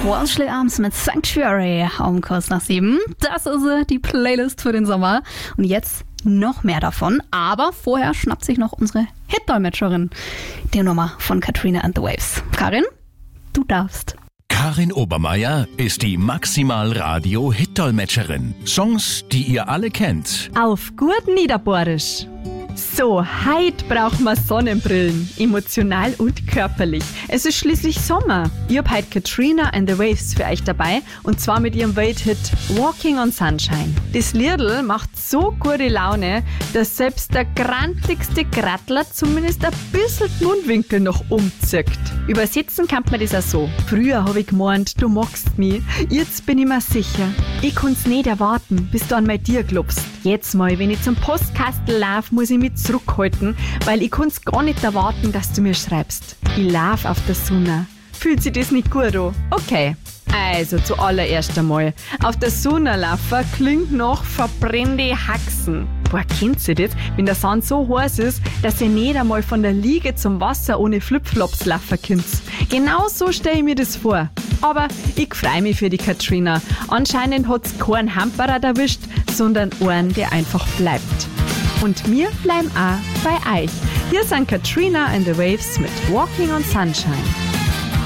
Walshley Arms mit Sanctuary um kurz nach 7. Das ist die Playlist für den Sommer. Und jetzt noch mehr davon. Aber vorher schnappt sich noch unsere Hit-Dolmetscherin die Nummer von Katrina and the Waves. Karin, du darfst. Karin Obermeier ist die Maximal-Radio-Hit-Dolmetscherin. Songs, die ihr alle kennt. Auf gut Niederbohrisch. So, heute braucht man Sonnenbrillen, emotional und körperlich. Es ist schließlich Sommer. Ich hab heute Katrina and the Waves für euch dabei und zwar mit ihrem Welthit Walking on Sunshine. Das Liedl macht so gute Laune, dass selbst der grantigste Grattler zumindest ein bisschen den Mundwinkel noch umzieht. Übersetzen kann man das auch so. Früher hab ich gemeint, du magst mich. Jetzt bin ich mir sicher. Ich kann's nicht erwarten, bis du an mein Tier glaubst. Jetzt mal, wenn ich zum Postkastel lauf, muss ich mich zurückhalten, weil ich kann's gar nicht erwarten, dass du mir schreibst. Ich lauf auf der Sonne. Fühlt sich das nicht gut an? Okay. Also zuallererst einmal. Auf der Sonne laufen klingt nach verbrennende Haxen. Boah, kennt ihr das? Wenn der Sand so heiß ist, dass ihr nicht einmal von der Liege zum Wasser ohne Flipflops laufen könnt. Genau so stelle ich mir das vor. Aber ich freue mich für die Katrina. Anscheinend hat's keinen Hamperer erwischt, sondern einen, der einfach bleibt. Und wir bleiben auch bei euch. Hier sind Katrina and the Waves mit Walking on Sunshine.